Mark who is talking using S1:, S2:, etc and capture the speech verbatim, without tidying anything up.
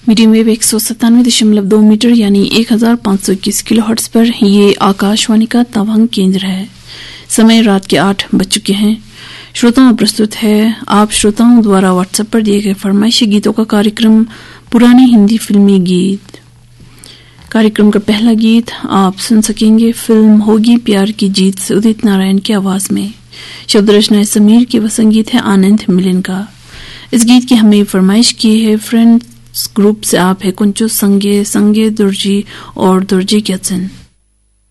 S1: Medium wave एक सौ सत्तानवे दशमलव दो मीटर यानी एक हजार पांच सौ इक्कीस किलो हर्ट्ज पर ये आकाशवाणी का तवांग केंद्र है। समय रात के आठ बज चुके हैं। श्रोताओं प्रस्तुत है आप श्रोताओं द्वारा व्हाट्सएप पर दिए गए फरमाइशी गीतों का कार्यक्रम पुराने हिंदी फिल्मी गीत। कार्यक्रम का पहला गीत आप सुन सकेंगे फिल्म होगी प्यार की जीत से उदित नारायण की आवाज में। शब्द रचना समीर की व संगीत है आनंद मिलिन का। इस गीत की हमें फरमाइश की है फ्रेंड्स ग्रुप से आप है कुंचो संगे संगे दुर्जी और दुर्जी क्याचन।